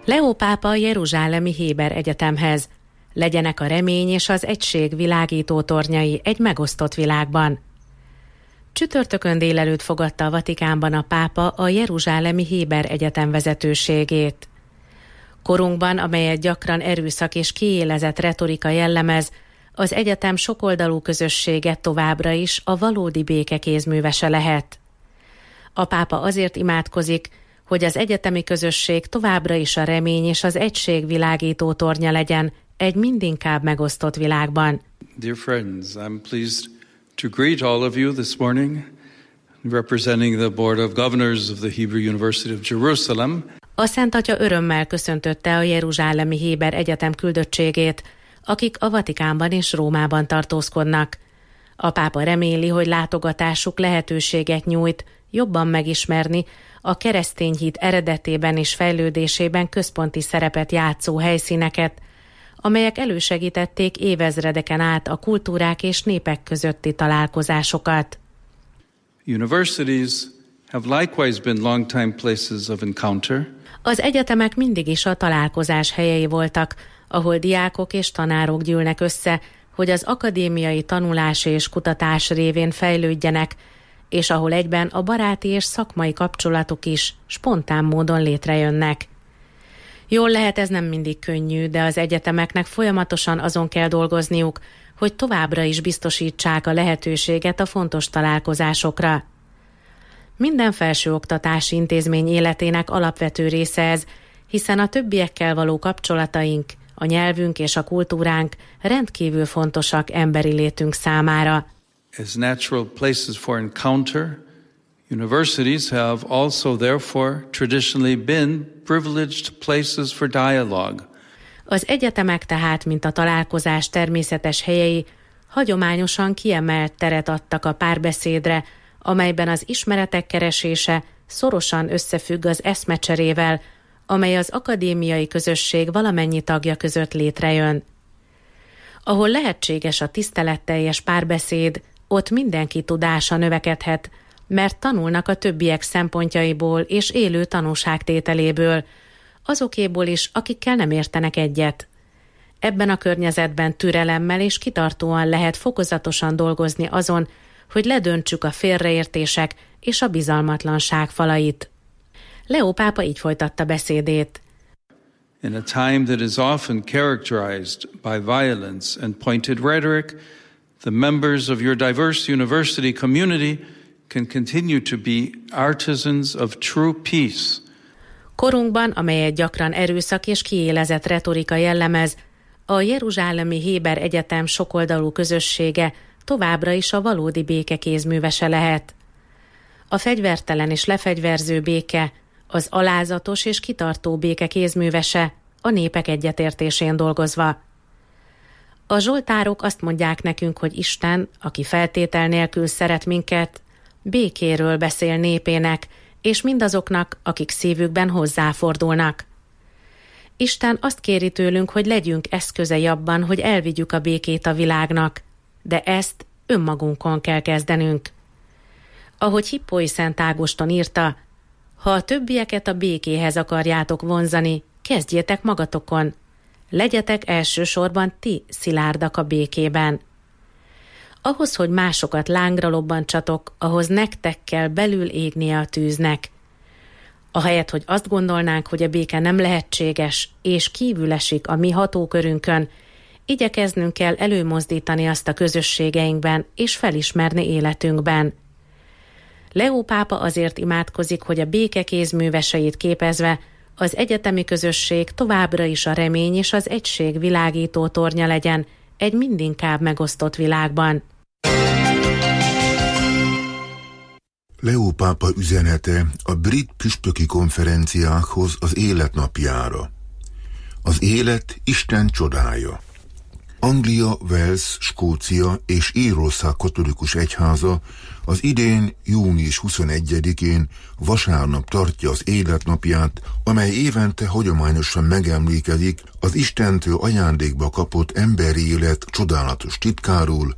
Leó pápa a jeruzsálemi Héber Egyetemhez. Legyenek a remény és az egység világító tornyai egy megosztott világban. Csütörtökön délelőtt fogadta a Vatikánban a pápa a jeruzsálemi Héber Egyetem vezetőségét. Korunkban, amelyet gyakran erőszak és kiélezett retorika jellemez, az egyetem sokoldalú közössége továbbra is a valódi béke kézművese lehet. A pápa azért imádkozik, hogy az egyetemi közösség továbbra is a remény és az egység világító tornya legyen egy mindinkább megosztott világban. Dear friends, I'm pleased to greet all of you this morning, representing the Board of Governors of the Hebrew University of Jerusalem. A Szent Atya örömmel köszöntötte a jeruzsálemi Héber Egyetem küldöttségét, akik a Vatikánban és Rómában tartózkodnak. A pápa reméli, hogy látogatásuk lehetőséget nyújt jobban megismerni a keresztény hit eredetében és fejlődésében központi szerepet játszó helyszíneket, amelyek elősegítették évezredeken át a kultúrák és népek közötti találkozásokat. Universities have likewise been long-time places of encounter. Az egyetemek mindig is a találkozás helyei voltak, ahol diákok és tanárok gyűlnek össze, hogy az akadémiai tanulás és kutatás révén fejlődjenek, és ahol egyben a baráti és szakmai kapcsolatok is spontán módon létrejönnek. Jól lehet, ez nem mindig könnyű, de az egyetemeknek folyamatosan azon kell dolgozniuk, hogy továbbra is biztosítsák a lehetőséget a fontos találkozásokra. Minden felsőoktatási intézmény életének alapvető része ez, hiszen a többiekkel való kapcsolataink, a nyelvünk és a kultúránk rendkívül fontosak emberi létünk számára. As natural places for encounter, universities have also therefore traditionally been privileged places for dialogue. Az egyetemek tehát, mint a találkozás természetes helyei, hagyományosan kiemelt teret adtak a párbeszédre, amelyben az ismeretek keresése szorosan összefügg az eszmecserével, amely az akadémiai közösség valamennyi tagja között létrejön. Ahol lehetséges a tiszteletteljes párbeszéd, ott mindenki tudása növekedhet, mert tanulnak a többiek szempontjaiból és élő tanúságtételéből, azokéból is, akikkel nem értenek egyet. Ebben a környezetben türelemmel és kitartóan lehet fokozatosan dolgozni azon, hogy ledöntsük a félreértések és a bizalmatlanság falait. Leó pápa így folytatta beszédét. In a time that is often characterized by violence and pointed rhetoric, the members of your diverse university community can continue to be artisans of true peace. Korunkban, amelyet gyakran erőszak és kiélezett retorika jellemez, a jeruzsálemi Héber Egyetem sokoldalú közössége továbbra is a valódi béke kézművese lehet. A fegyvertelen és lefegyverző béke, az alázatos és kitartó béke kézművese, a népek egyetértésén dolgozva. A zsoltárok azt mondják nekünk, hogy Isten, aki feltétel nélkül szeret minket, békéről beszél népének, és mindazoknak, akik szívükben hozzáfordulnak. Isten azt kéri tőlünk, hogy legyünk eszközei abban, hogy elvigyük a békét a világnak, de ezt önmagunkon kell kezdenünk. Ahogy Hippói Szent Ágoston írta, ha a többieket a békéhez akarjátok vonzani, kezdjétek magatokon. Legyetek elsősorban ti szilárdak a békében. Ahhoz, hogy másokat lángra lobbantsatok, ahhoz nektek kell belül égnie a tűznek. Ahelyett, hogy azt gondolnánk, hogy a béke nem lehetséges, és kívül esik a mi hatókörünkön, igyekeznünk kell előmozdítani azt a közösségeinkben, és felismerni életünkben. Leó pápa azért imádkozik, hogy a béke kézműveseit képezve az egyetemi közösség továbbra is a remény és az egység világító tornya legyen egy mindinkább megosztott világban. Leó pápa üzenete a brit püspöki konferenciákhoz az életnapjára. Az élet Isten csodája. Anglia, Wales, Skócia és Írország katolikus egyháza az idén június 21-én vasárnap tartja az életnapját, amely évente hagyományosan megemlékezik az Istentől ajándékba kapott emberi élet csodálatos titkáról,